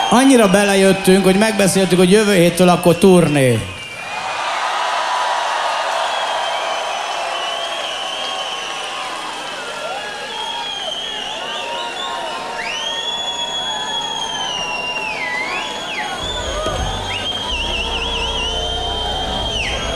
Annyira belejöttünk, hogy megbeszéltük, hogy jövő héttől akkor turné.